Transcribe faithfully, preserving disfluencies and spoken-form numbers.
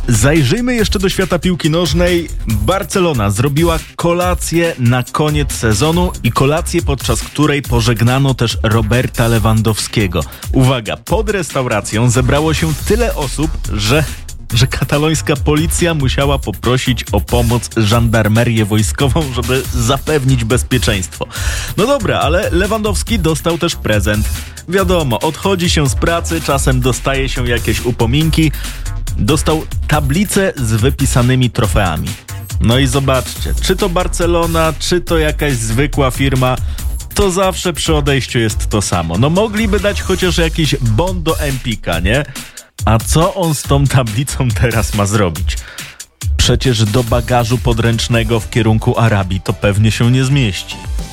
Zajrzyjmy jeszcze do świata piłki nożnej. Barcelona zrobiła kolację na koniec sezonu i kolację, podczas której pożegnano też Roberta Lewandowskiego. Uwaga, pod restauracją zebrało się tyle osób, że... że katalońska policja musiała poprosić o pomoc żandarmerię wojskową, żeby zapewnić bezpieczeństwo. No dobra, ale Lewandowski dostał też prezent. Wiadomo, odchodzi się z pracy, czasem dostaje się jakieś upominki. Dostał tablicę z wypisanymi trofeami. No i zobaczcie, czy to Barcelona, czy to jakaś zwykła firma, to zawsze przy odejściu jest to samo. No mogliby dać chociaż jakiś bon do Empika, nie? A co on z tą tablicą teraz ma zrobić? Przecież do bagażu podręcznego w kierunku Arabii to pewnie się nie zmieści.